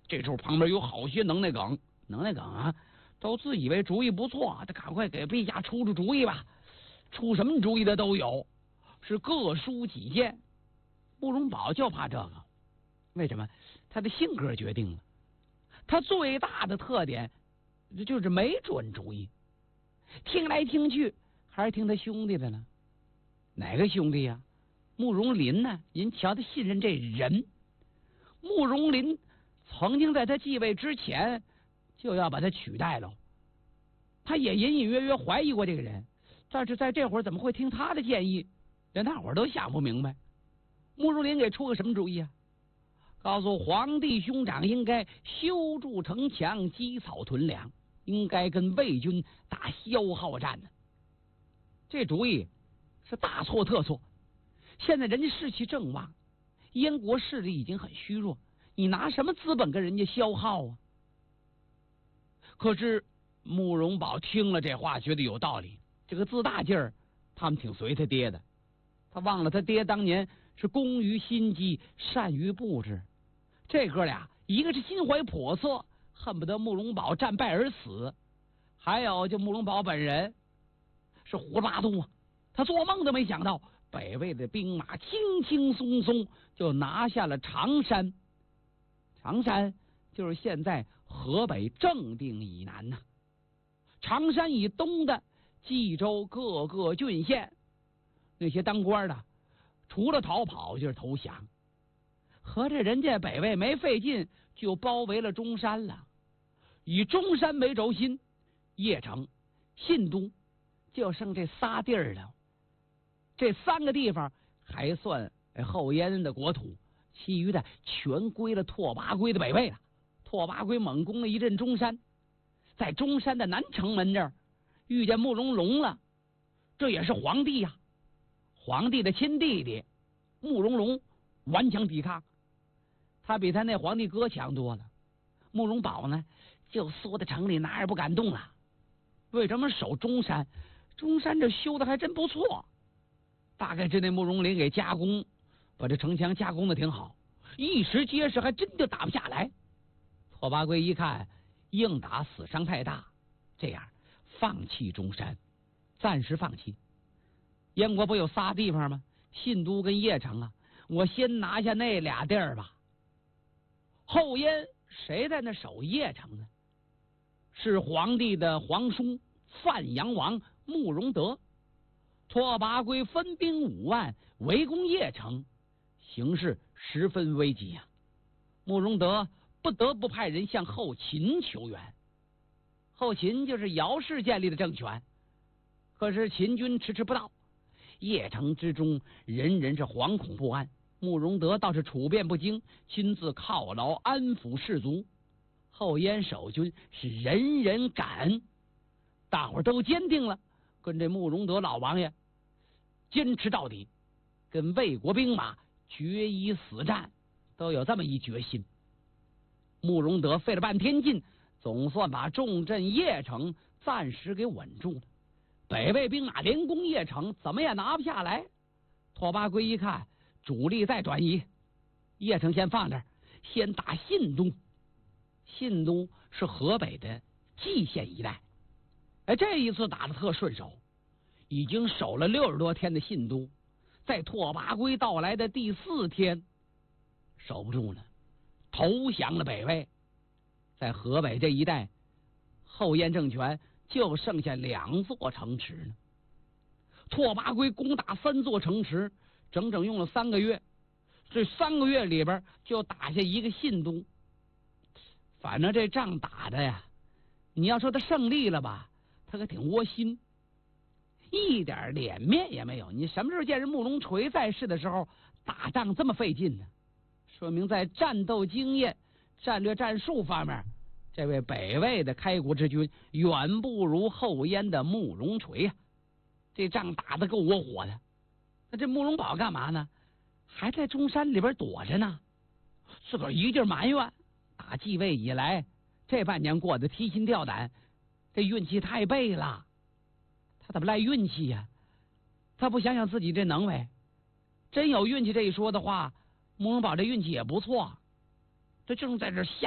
这时候旁边有好些能耐梗啊，都自以为主意不错，他赶快给陛下出主意吧。出什么主意的都有，是各抒己见。慕容宝就怕这个，为什么？他的性格决定了，他最大的特点就是没准主意，听来听去还是听他兄弟的呢。哪个兄弟呀？慕容林呢？您瞧他信任这人。慕容林曾经在他继位之前就要把他取代了，他也隐隐约约怀疑过这个人，但是在这会儿怎么会听他的建议？连大伙儿都想不明白。慕容林给出个什么主意啊？告诉皇帝兄长应该修筑城墙，积草屯粮，应该跟魏军打消耗战呢。这主意是大错特错。现在人家士气正旺，燕国势力已经很虚弱，你拿什么资本跟人家消耗啊？可是慕容宝听了这话，觉得有道理。这个自大劲儿，他们挺随他爹的。他忘了他爹当年是工于心机，善于布置。这哥俩，一个是心怀叵测，恨不得慕容宝战败而死；还有就慕容宝本人是胡说八道啊！他做梦都没想到，北魏的兵马轻轻松松就拿下了常山。常山就是现在河北正定以南呐，常山以东的冀州各个郡县，那些当官的除了逃跑就是投降。合着人家北魏没费劲就包围了中山了，以中山为轴心，邺城、信都就剩这仨地儿了。这3个地方还算后燕的国土，其余的全归了拓跋圭的北魏了。拓跋圭猛攻了一阵中山，在中山的南城门这儿遇见慕容龙了，这也是皇帝呀，皇帝的亲弟弟。慕容龙顽强抵抗，他比他那皇帝哥强多了。慕容宝呢，就缩在城里，哪儿也不敢动了。为什么守中山？中山这修的还真不错，大概是那慕容林给加工，把这城墙加工的挺好，一时结实，还真就打不下来。拓跋圭一看硬打死伤太大，这样放弃中山，暂时放弃。燕国不有仨地方吗？信都跟邺城啊，我先拿下那俩地儿吧。后燕谁在那守邺城呢？是皇帝的皇叔范阳王慕容德。拓跋圭分兵5万围攻邺城，形势十分危急呀。慕容德不得不派人向后秦求援。后秦就是姚氏建立的政权，可是秦军迟迟不到，邺城之中人人是惶恐不安。慕容德倒是处变不惊，亲自犒劳安抚士卒。后燕守军是人人感恩，大伙儿都坚定了跟这慕容德老王爷坚持到底，跟魏国兵马决一死战，都有这么一决心。慕容德费了半天劲，总算把重镇邺城暂时给稳住了。北魏兵马连攻邺城，怎么也拿不下来。拓跋圭一看主力再转移，邺城先放这儿，先打信都。信都是河北的蓟县一带，这一次打得特顺手，已经守了60多天的信都，在拓跋圭到来的第4天守不住了，投降了北魏。在河北这一带，后燕政权就剩下2座城池呢。拓跋圭攻打3座城池，整整用了3个月。这3个月里边就打下一个信都。反正这仗打的呀，你要说他胜利了吧，他可挺窝心，一点脸面也没有。你什么时候见人慕容垂在世的时候打仗这么费劲呢？说明在战斗经验、战略战术方面，这位北魏的开国之君远不如后燕的慕容垂呀。这仗打得够窝火的。那这慕容宝干嘛呢？还在中山里边躲着呢，自个儿一劲埋怨，打继位以来这半年过得提心吊胆，这运气太背了。他怎么赖运气呀？他不想想自己这能为，真有运气这一说的话，慕容宝这运气也不错，这正在这下